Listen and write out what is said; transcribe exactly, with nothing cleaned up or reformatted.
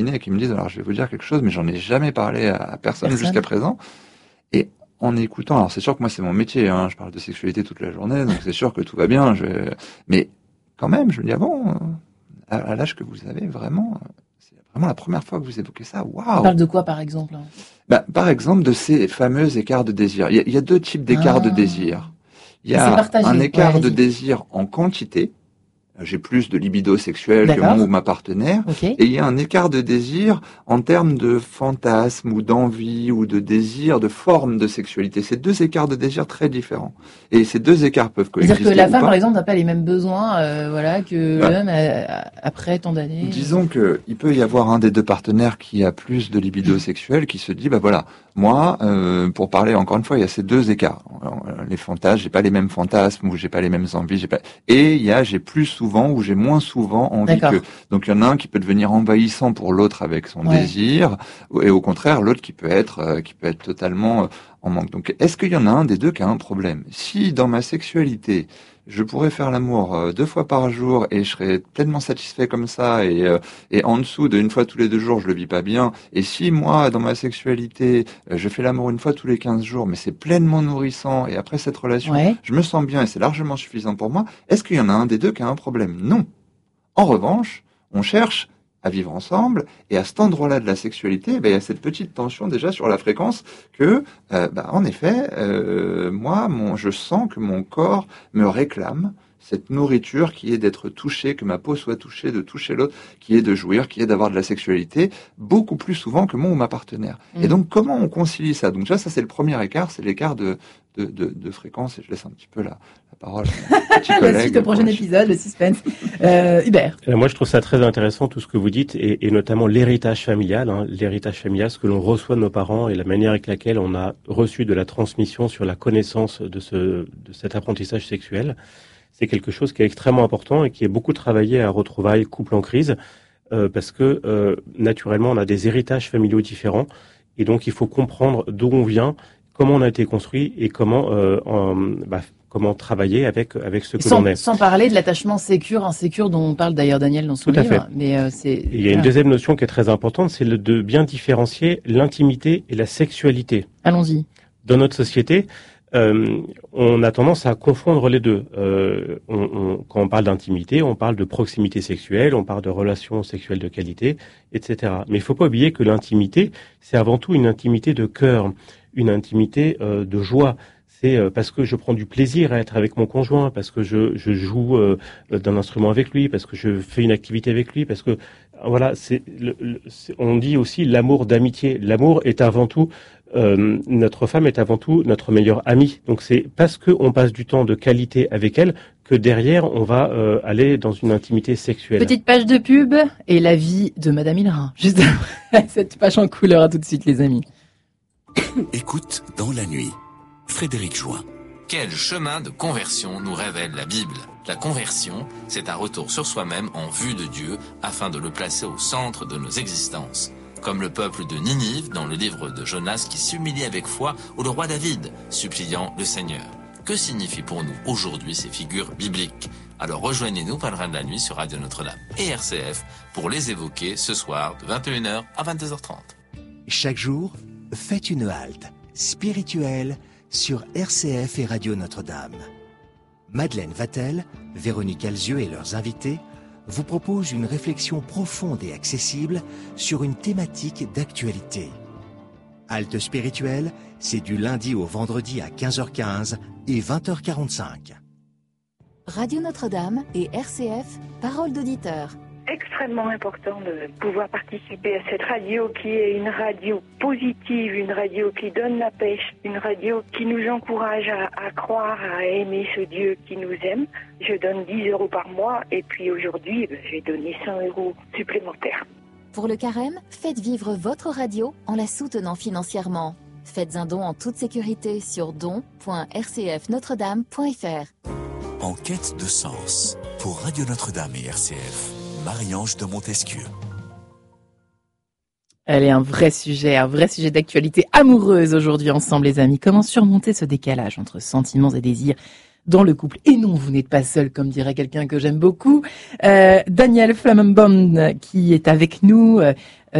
qui me disent, alors je vais vous dire quelque chose, mais j'en ai jamais parlé à, à personne, personne jusqu'à présent. Et en écoutant, alors c'est sûr que moi c'est mon métier, hein, je parle de sexualité toute la journée, donc c'est sûr que tout va bien. Je, mais quand même, je me dis, ah bon, à, à l'âge que vous avez, vraiment, c'est vraiment la première fois que vous évoquez ça. Waouh. On parle de quoi, par exemple? Bah, par exemple, de ces fameux écarts de désir. Il y a, il y a deux types d'écarts ah. de désir. Il y a un écart ouais, de désir en quantité. J'ai plus de libido sexuel D'accord. que mon ou ma partenaire. Okay. Et il y a un écart de désir en termes de fantasme ou d'envie ou de désir, de forme de sexualité. C'est deux écarts de désir très différents. Et ces deux écarts peuvent coexister. C'est-à-dire que la femme, par exemple, n'a pas les mêmes besoins, euh, voilà, que bah, l'homme a, après tant d'années. Disons que il peut y avoir un des deux partenaires qui a plus de libido sexuel, qui se dit, bah voilà, moi, euh, pour parler encore une fois, il y a ces deux écarts. Alors, les fantasmes, j'ai pas les mêmes fantasmes ou j'ai pas les mêmes envies, j'ai pas. Et il y a, j'ai plus souvent ou j'ai moins souvent envie D'accord. que. Donc il y en a un qui peut devenir envahissant pour l'autre avec son ouais. désir, et au contraire l'autre qui peut être euh, qui peut être totalement euh, en manque. Donc est-ce qu'il y en a un des deux qui a un problème? Si dans ma sexualité je pourrais faire l'amour euh, deux fois par jour et je serais pleinement satisfait comme ça, et euh, et en dessous de une fois tous les deux jours je le vis pas bien, et si moi dans ma sexualité euh, je fais l'amour une fois tous les quinze jours mais c'est pleinement nourrissant et après cette relation ouais. je me sens bien et c'est largement suffisant pour moi, est-ce qu'il y en a un des deux qui a un problème? Non. En revanche, on cherche à vivre ensemble, et à cet endroit-là de la sexualité, ben, il y a cette petite tension déjà sur la fréquence que, euh, ben, en effet, euh, moi, mon, je sens que mon corps me réclame cette nourriture qui est d'être touché, que ma peau soit touchée, de toucher l'autre, qui est de jouir, qui est d'avoir de la sexualité, beaucoup plus souvent que mon ou ma partenaire. Mmh. Et donc, comment on concilie ça? Donc déjà, ça c'est le premier écart, c'est l'écart de, de, de, de fréquence, et je laisse un petit peu la, la parole à mon petit collègue. La suite au prochain épisode, le suspense. Euh, Hubert. Alors moi, je trouve ça très intéressant, tout ce que vous dites, et, et notamment l'héritage familial, hein, l'héritage familial, ce que l'on reçoit de nos parents et la manière avec laquelle on a reçu de la transmission sur la connaissance de, ce, de cet apprentissage sexuel. C'est quelque chose qui est extrêmement important et qui est beaucoup travaillé à Retrouvailles Couple en crise, euh, parce que euh, naturellement on a des héritages familiaux différents, et donc il faut comprendre d'où on vient, comment on a été construit et comment euh, en, bah, comment travailler avec avec ce que sans, l'on est. Sans parler de l'attachement sécure, insécure dont on parle d'ailleurs Daniel dans son Tout livre. À fait. Mais euh, c'est. Et il y a une deuxième notion qui est très importante, c'est le, de bien différencier l'intimité et la sexualité. Allons-y. Dans notre société, Euh, on a tendance à confondre les deux. Euh, on, on, quand on parle d'intimité, on parle de proximité sexuelle, on parle de relations sexuelles de qualité, et cetera. Mais il faut pas oublier que l'intimité, c'est avant tout une intimité de cœur, une intimité euh, de joie. C'est euh, parce que je prends du plaisir à être avec mon conjoint, parce que je, je joue euh, d'un instrument avec lui, parce que je fais une activité avec lui, parce que voilà, c'est, le, le, c'est on dit aussi l'amour d'amitié. L'amour est avant tout Euh, notre femme est avant tout notre meilleure amie. Donc c'est parce qu'on passe du temps de qualité avec elle que derrière on va euh, aller dans une intimité sexuelle. Petite page de pub et la vie de Madame Hillerin. Juste après cette page en couleur. À tout de suite les amis. Écoute dans la nuit. Frédéric Join. Quel chemin de conversion nous révèle la Bible? La conversion, c'est un retour sur soi-même en vue de Dieu afin de le placer au centre de nos existences. Comme le peuple de Ninive dans le livre de Jonas qui s'humilie avec foi ou le roi David suppliant le Seigneur. Que signifient pour nous aujourd'hui ces figures bibliques? Alors rejoignez-nous Pèlerins de la nuit sur Radio Notre-Dame et R C F pour les évoquer ce soir de vingt et une heures à vingt-deux heures trente. Chaque jour, faites une halte spirituelle sur R C F et Radio Notre-Dame. Madeleine Vatel, Véronique Alzieux et leurs invités vous propose une réflexion profonde et accessible sur une thématique d'actualité. Halte spirituelle, c'est du lundi au vendredi à quinze heures quinze et vingt heures quarante-cinq. Radio Notre-Dame et R C F, parole d'auditeur. Extrêmement important de pouvoir participer à cette radio qui est une radio positive, une radio qui donne la pêche, une radio qui nous encourage à, à croire, à aimer ce Dieu qui nous aime. Je donne dix euros par mois et puis aujourd'hui, j'ai donné cent euros supplémentaires. Pour le carême, faites vivre votre radio en la soutenant financièrement. Faites un don en toute sécurité sur don point r c f notre dame point f r. En quête de sens, pour Radio Notre-Dame et R C F. Marie-Ange de Montesquieu. Elle est un vrai sujet, un vrai sujet d'actualité amoureuse aujourd'hui ensemble les amis. Comment surmonter ce décalage entre sentiments et désirs dans le couple. Et non, vous n'êtes pas seul, comme dirait quelqu'un que j'aime beaucoup. Euh, Daniel Flammenbaum, qui est avec nous, euh,